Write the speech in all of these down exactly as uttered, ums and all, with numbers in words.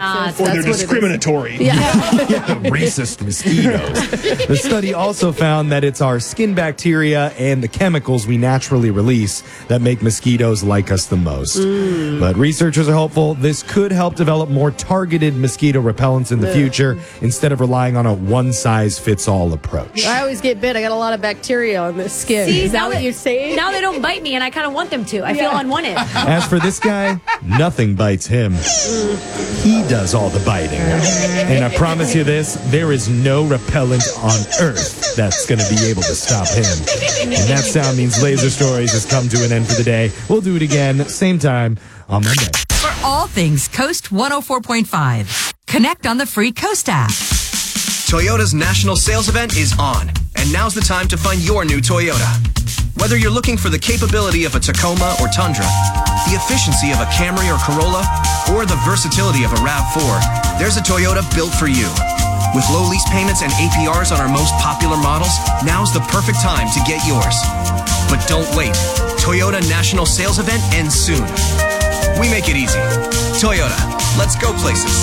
Texas. Or That's they're what discriminatory. Yeah. Racist mosquitoes. The study also found that it's our skin bacteria and the chemicals we naturally release that make mosquitoes like us the most. Mm. But researchers are hopeful this could help develop more targeted mosquito repellents in the future instead of relying on a one-size-fits-all approach. I always get bit. I got a lot of bacteria on this skin. See, Is that now what that- you're saying? Now they don't bite me, and I kind of want them to. I Yeah. feel unwanted. As for this guy, nothing bites him. He does all the biting. And I promise you this, there is no repellent on earth that's going to be able to stop him. And that sound means Laser Stories has come to an end for the day. We'll do it again, same time on Monday. For all things Coast one oh four point five, connect on the free Coast app. Toyota's national sales event is on, and now's the time to find your new Toyota. Whether you're looking for the capability of a Tacoma or Tundra, the efficiency of a Camry or Corolla, or the versatility of a RAV four, there's a Toyota built for you. With low lease payments and A P Rs on our most popular models, now's the perfect time to get yours. But don't wait. Toyota National Sales Event ends soon. We make it easy. Toyota, let's go places.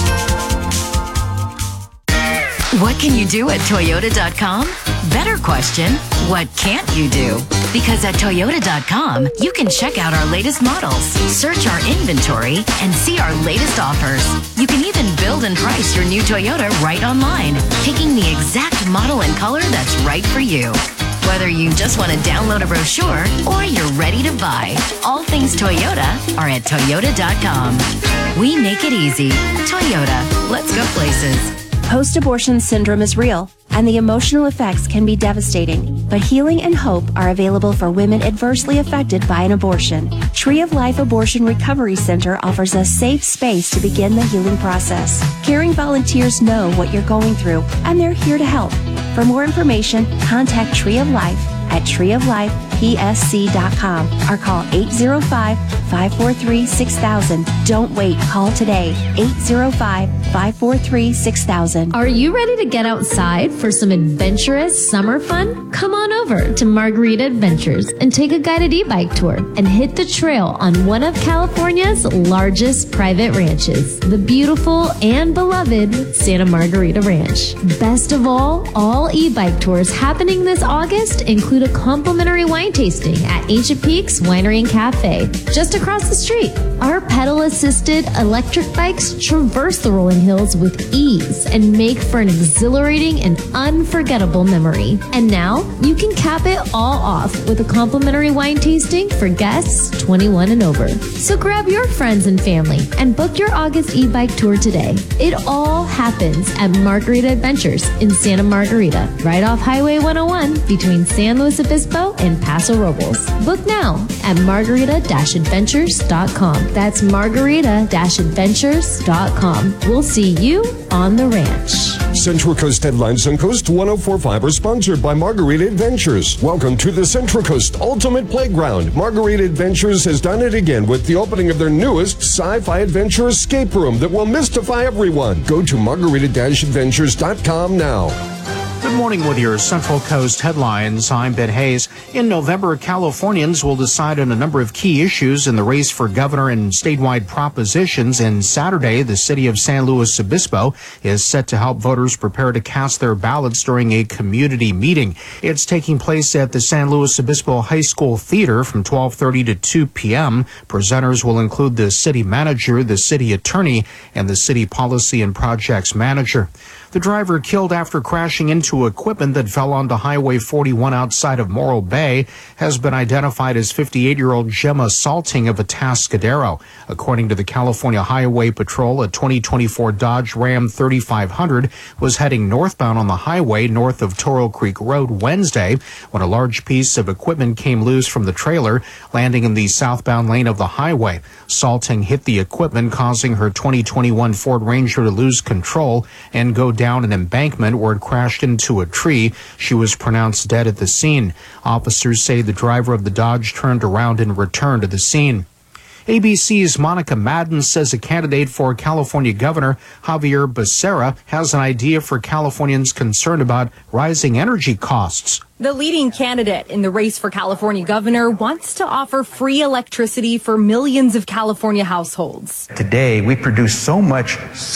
What can you do at Toyota dot com? Better question, what can't you do? Because at Toyota dot com, you can check out our latest models, search our inventory, and see our latest offers. You can even build and price your new Toyota right online, picking the exact model and color that's right for you. Whether you just want to download a brochure or you're ready to buy, all things Toyota are at Toyota dot com. We make it easy. Toyota, let's go places. Post-abortion syndrome is real, and the emotional effects can be devastating. But healing and hope are available for women adversely affected by an abortion. Tree of Life Abortion Recovery Center offers a safe space to begin the healing process. Caring volunteers know what you're going through, and they're here to help. For more information, contact Tree of Life at tree of life p s c dot com or call eight zero five, five four three, six thousand. Don't wait. Call today. eight zero five, five four three, six thousand. Are you ready to get outside for some adventurous summer fun? Come on over to Margarita Adventures and take a guided e-bike tour and hit the trail on one of California's largest private ranches, the beautiful and beloved Santa Margarita Ranch. Best of all, all e-bike tours happening this August include a complimentary wine tasting at Ancient Peaks Winery and Cafe, just across the street. Our pedal-assisted electric bikes traverse the rolling hills with ease and make for an exhilarating and unforgettable memory. And now, you can cap it all off with a complimentary wine tasting for guests twenty-one and over. So grab your friends and family and book your August e-bike tour today. It all happens at Margarita Adventures in Santa Margarita, right off Highway one oh one between San Luis Obispo and Paso Robles. Book now at margarita adventures dot com. That's margarita adventures dot com. We'll see you on the ranch. Central Coast Headlines on Coast one oh four point five are sponsored by Margarita Adventures. Welcome to the Central Coast Ultimate Playground. Margarita Adventures has done it again with the opening of their newest sci-fi adventure escape room that will mystify everyone. Go to margarita adventures dot com now. Good morning with your Central Coast headlines. I'm Ben Hayes. In November, Californians will decide on a number of key issues in the race for governor and statewide propositions. And Saturday, the city of San Luis Obispo is set to help voters prepare to cast their ballots during a community meeting. It's taking place at the San Luis Obispo High School Theater from twelve thirty to two p.m. Presenters will include the city manager, the city attorney, and the city policy and projects manager. The driver killed after crashing into equipment that fell onto Highway forty-one outside of Morro Bay has been identified as fifty-eight-year-old Gemma Salting of Atascadero. According to the California Highway Patrol, a twenty twenty-four Dodge Ram thirty-five hundred was heading northbound on the highway north of Toro Creek Road Wednesday when a large piece of equipment came loose from the trailer, landing in the southbound lane of the highway. Salting hit the equipment, causing her twenty twenty-one Ford Ranger to lose control and go down an embankment where it crashed into a tree. She was pronounced dead at the scene. Officers say the driver of the Dodge turned around and returned to the scene. A B C's Monica Madden says a candidate for California Governor, Javier Becerra, has an idea for Californians concerned about rising energy costs. The leading candidate in the race for California governor wants to offer free electricity for millions of California households. Today, we produce so much